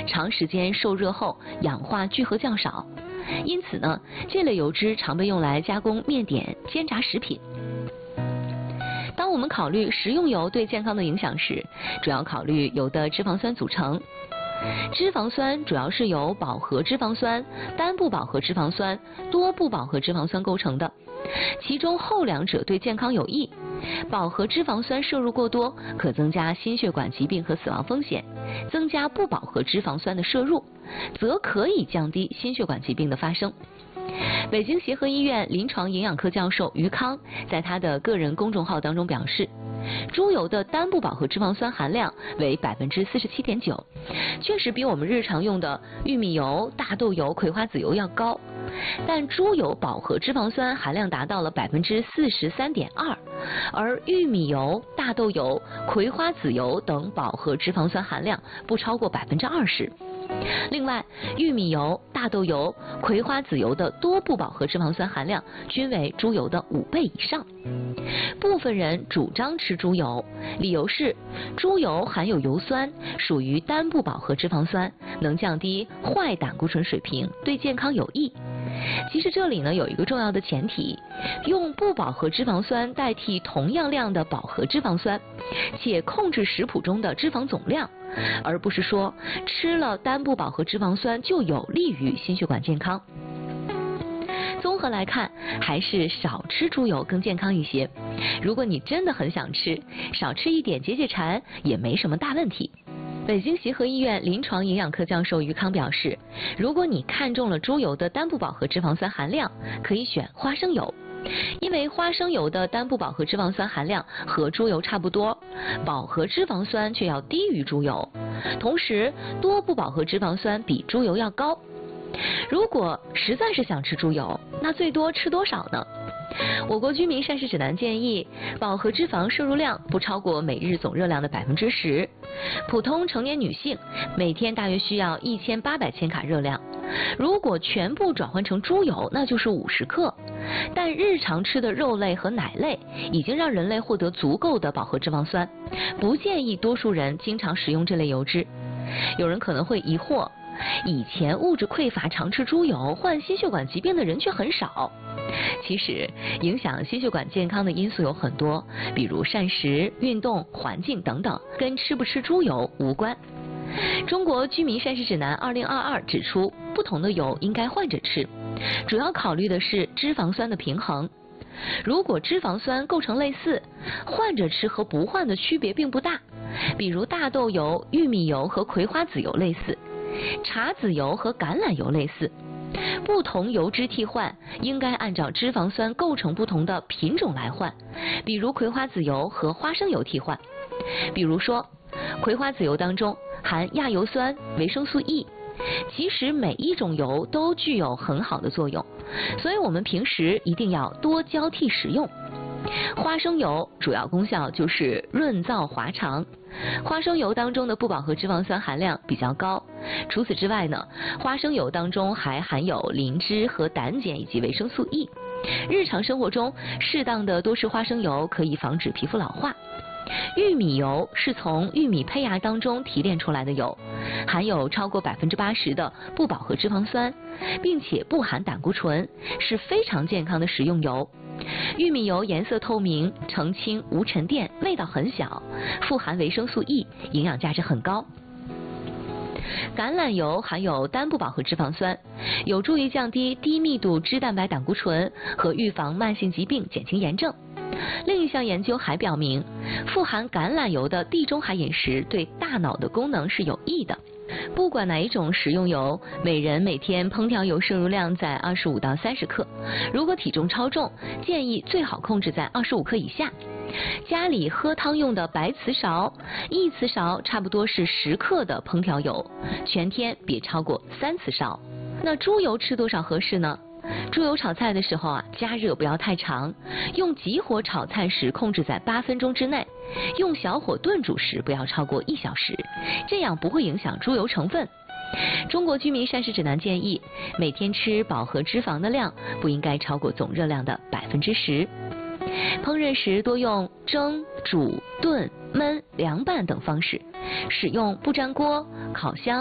长时间受热后氧化聚合较少，因此呢，这类油脂常被用来加工面点、煎炸食品。当我们考虑食用油对健康的影响时，主要考虑油的脂肪酸组成。脂肪酸主要是由饱和脂肪酸、单不饱和脂肪酸、多不饱和脂肪酸构成的，其中后两者对健康有益。饱和脂肪酸摄入过多，可增加心血管疾病和死亡风险；增加不饱和脂肪酸的摄入，则可以降低心血管疾病的发生。北京协和医院临床营养科教授于康在他的个人公众号当中表示，猪油的单不饱和脂肪酸含量为47.9%，确实比我们日常用的玉米油、大豆油、葵花籽油要高，但猪油饱和脂肪酸含量达到了43.2%，而玉米油、大豆油、葵花籽油等饱和脂肪酸含量不超过20%。另外，玉米油、大豆油、葵花籽油的多不饱和脂肪酸含量均为猪油的5倍以上。部分人主张吃猪油，理由是猪油含有油酸，属于单不饱和脂肪酸，能降低坏胆固醇水平，对健康有益。其实这里呢有一个重要的前提，用不饱和脂肪酸代替同样量的饱和脂肪酸，且控制食谱中的脂肪总量，而不是说吃了单不饱和脂肪酸就有利于心血管健康。综合来看，还是少吃猪油更健康一些。如果你真的很想吃，少吃一点解解馋也没什么大问题。北京协和医院临床营养科教授于康表示，如果你看中了猪油的单不饱和脂肪酸含量，可以选花生油。因为花生油的单不饱和脂肪酸含量和猪油差不多，饱和脂肪酸却要低于猪油，同时多不饱和脂肪酸比猪油要高。如果实在是想吃猪油，那最多吃多少呢？我国居民膳食指南建议，饱和脂肪摄入量不超过每日总热量的10%。普通成年女性每天大约需要1800千卡热量，如果全部转换成猪油，那就是50克。但日常吃的肉类和奶类已经让人类获得足够的饱和脂肪酸，不建议多数人经常食用这类油脂。有人可能会疑惑，以前物质匮乏常吃猪油患心血管疾病的人却很少。其实影响心血管健康的因素有很多，比如膳食、运动、环境等等，跟吃不吃猪油无关。中国居民膳食指南2022指出，不同的油应该换着吃，主要考虑的是脂肪酸的平衡。如果脂肪酸构成类似，换着吃和不换的区别并不大，比如大豆油、玉米油和葵花籽油类似，茶籽油和橄榄油类似。不同油脂替换应该按照脂肪酸构成不同的品种来换，比如葵花籽油和花生油替换。比如说，葵花籽油当中含亚油酸、维生素 E， 其实每一种油都具有很好的作用，所以我们平时一定要多交替食用。花生油主要功效就是润燥滑肠，花生油当中的不饱和脂肪酸含量比较高。除此之外呢，花生油当中还含有磷脂和胆碱以及维生素 E。日常生活中适当的多吃花生油可以防止皮肤老化。玉米油是从玉米胚芽当中提炼出来的油，含有超过80%的不饱和脂肪酸，并且不含胆固醇，是非常健康的食用油。玉米油颜色透明、澄清、无沉淀，味道很小，富含维生素 E， 营养价值很高。橄榄油含有单不饱和脂肪酸，有助于降低低密度脂蛋白胆固醇和预防慢性疾病、减轻炎症。另一项研究还表明，富含橄榄油的地中海饮食对大脑的功能是有益的。不管哪一种食用油，每人每天烹调油摄入量在25到30克，如果体重超重，建议最好控制在25克以下。家里喝汤用的白瓷勺，1瓷勺差不多是10克的烹调油，全天别超过3瓷勺。那猪油吃多少合适呢？猪油炒菜的时候加热不要太长，用急火炒菜时控制在8分钟之内，用小火炖煮时不要超过1小时，这样不会影响猪油成分。中国居民膳食指南建议，每天吃饱和脂肪的量不应该超过总热量的10%。烹饪时多用蒸、煮、炖、焖、凉拌等方式，使用不粘锅、烤箱